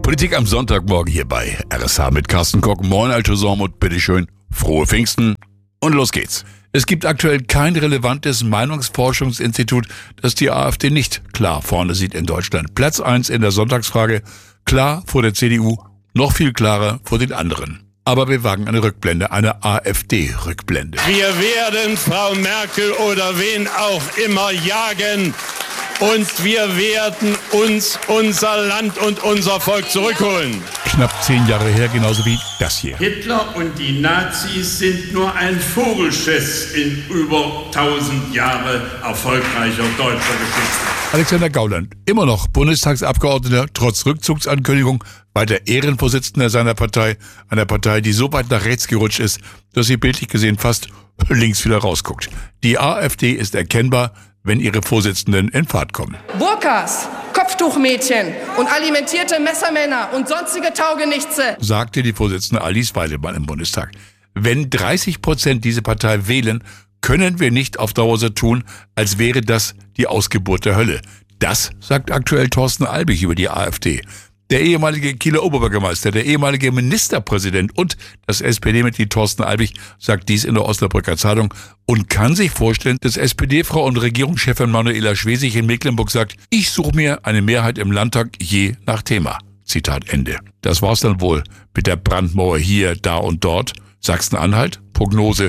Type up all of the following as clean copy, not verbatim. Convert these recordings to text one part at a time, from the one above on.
Politik am Sonntagmorgen hier bei RSH mit Carsten Koch. Moin, Alto Sormut, bitteschön. Frohe Pfingsten und los geht's. Es gibt aktuell kein relevantes Meinungsforschungsinstitut, das die AfD nicht klar vorne sieht in Deutschland. Platz 1 in der Sonntagsfrage, klar vor der CDU, noch viel klarer vor den anderen. Aber wir wagen eine Rückblende, eine AfD-Rückblende. Wir werden Frau Merkel oder wen auch immer jagen und wir werden uns unser Land und unser Volk zurückholen. Knapp 10 Jahre her, genauso wie das hier. Hitler und die Nazis sind nur ein Vogelschiss in über 1000 Jahre erfolgreicher deutscher Geschichte. Alexander Gauland, immer noch Bundestagsabgeordneter, trotz Rückzugsankündigung, weiter Ehrenvorsitzender seiner Partei, einer Partei, die so weit nach rechts gerutscht ist, dass sie bildlich gesehen fast links wieder rausguckt. Die AfD ist erkennbar, wenn ihre Vorsitzenden in Fahrt kommen. Burkas, Kopftuchmädchen und alimentierte Messermänner und sonstige Taugenichtse, sagte die Vorsitzende Alice Weidel im Bundestag. Wenn 30% diese Partei wählen, können wir nicht auf Dauer so tun, als wäre das die Ausgeburt der Hölle. Das sagt aktuell Thorsten Albig über die AfD. Der ehemalige Kieler Oberbürgermeister, der ehemalige Ministerpräsident und das SPD-Mitglied Thorsten Albig sagt dies in der Osnabrücker Zeitung und kann sich vorstellen, dass SPD-Frau und Regierungschefin Manuela Schwesig in Mecklenburg sagt, ich suche mir eine Mehrheit im Landtag je nach Thema. Zitat Ende. Das war's dann wohl mit der Brandmauer hier, da und dort. Sachsen-Anhalt, Prognose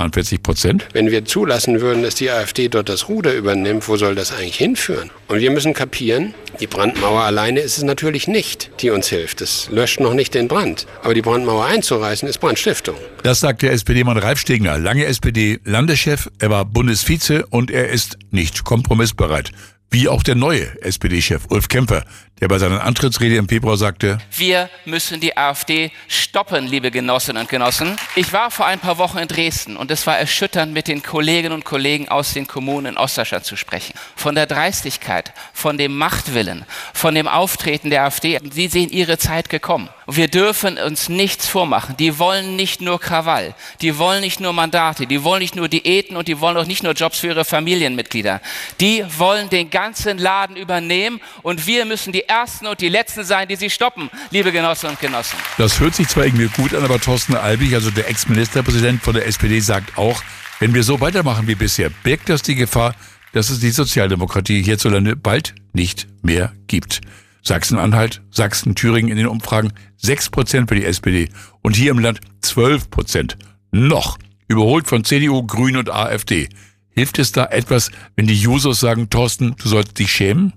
42%. Wenn wir zulassen würden, dass die AfD dort das Ruder übernimmt, wo soll das eigentlich hinführen? Und wir müssen kapieren, die Brandmauer alleine ist es natürlich nicht, die uns hilft. Das löscht noch nicht den Brand. Aber die Brandmauer einzureißen, ist Brandstiftung. Das sagt der SPD-Mann Ralf Stegner, lange SPD-Landeschef. Er war Bundesvize und er ist nicht kompromissbereit. Wie auch der neue SPD-Chef Ulf Kempfer, der bei seiner Antrittsrede im Februar sagte, wir müssen die AfD stoppen, liebe Genossinnen und Genossen. Ich war vor ein paar Wochen in Dresden und es war erschütternd, mit den Kolleginnen und Kollegen aus den Kommunen in Ostdeutschland zu sprechen. Von der Dreistigkeit, von dem Machtwillen, von dem Auftreten der AfD. Sie sehen ihre Zeit gekommen. Und wir dürfen uns nichts vormachen. Die wollen nicht nur Krawall, die wollen nicht nur Mandate, die wollen nicht nur Diäten und die wollen auch nicht nur Jobs für ihre Familienmitglieder. Die wollen den ganzen Laden übernehmen und wir müssen die Ersten und die Letzten sein, die sie stoppen, liebe Genossinnen und Genossen. Das hört sich zwar irgendwie gut an, aber Thorsten Albig, also der Ex-Ministerpräsident von der SPD, sagt auch, wenn wir so weitermachen wie bisher, birgt das die Gefahr, dass es die Sozialdemokratie hierzulande bald nicht mehr gibt. Sachsen-Anhalt, Sachsen, Thüringen in den Umfragen 6% für die SPD und hier im Land 12%. Noch überholt von CDU, Grünen und AfD. Hilft es da etwas, wenn die Jusos sagen, Thorsten, du sollst dich schämen?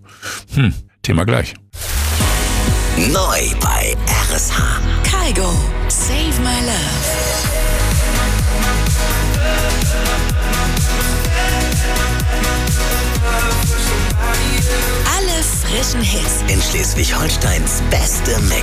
Thema gleich. Neu bei RSH. Kygo, Save My Love. Alle frischen Hits in Schleswig-Holsteins beste Mix.